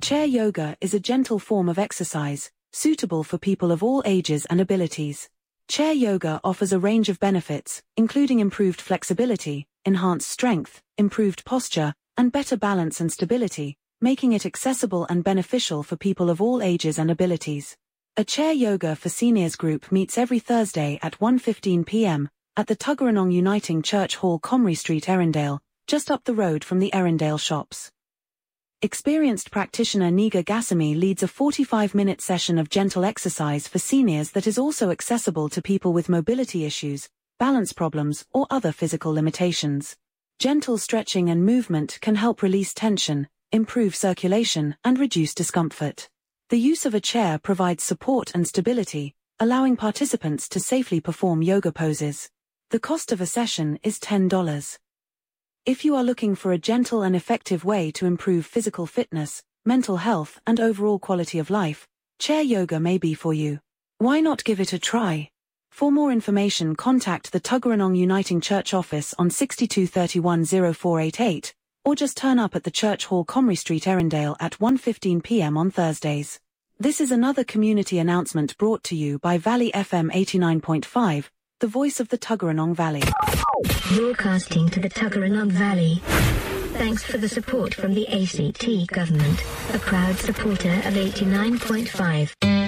Chair yoga is a gentle form of exercise, suitable for people of all ages and abilities. Chair yoga offers a range of benefits, including improved flexibility, enhanced strength, improved posture, and better balance and stability, making it accessible and beneficial for people of all ages and abilities. A Chair Yoga for Seniors group meets every Thursday at 1:15 p.m. at the Tuggeranong Uniting Church Hall, Comrie Street, Erindale, just up the road from the Erindale shops. Experienced practitioner Niga Gassamy leads a 45-minute session of gentle exercise for seniors that is also accessible to people with mobility issues, balance problems, or other physical limitations. Gentle stretching and movement can help release tension, improve circulation, and reduce discomfort. The use of a chair provides support and stability, allowing participants to safely perform yoga poses. The cost of a session is $10. If you are looking for a gentle and effective way to improve physical fitness, mental health, and overall quality of life, chair yoga may be for you. Why not give it a try? For more information, contact the Tuggeranong Uniting Church office on 62310488, or just turn up at the Church Hall, Comrie Street, Erindale at 1:15 p.m. on Thursdays. This is another community announcement brought to you by Valley FM 89.5, the voice of the Tuggeranong Valley. Broadcasting to the Tuggeranong Valley. Thanks for the support from the ACT government, a proud supporter of 89.5.